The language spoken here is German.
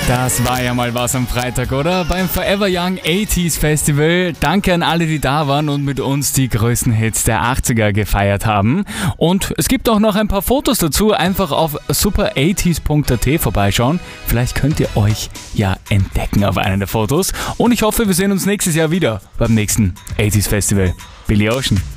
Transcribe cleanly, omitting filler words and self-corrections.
Das war ja mal was am Freitag, oder? Beim Forever Young 80s Festival. Danke an alle, die da waren und mit uns die größten Hits der 80er gefeiert haben. Und es gibt auch noch ein paar Fotos dazu. Einfach auf super80s.at vorbeischauen. Vielleicht könnt ihr euch ja entdecken auf einen der Fotos. Und ich hoffe, wir sehen uns nächstes Jahr wieder beim nächsten 80s Festival. Billy Ocean.